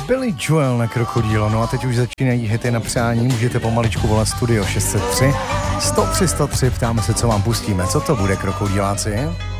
Billy Joel na Krokodýlo, no a teď už začínají hity na přání, můžete pomaličku volat Studio 603 103 103, ptáme se, co vám pustíme, co to bude, krokodýláci?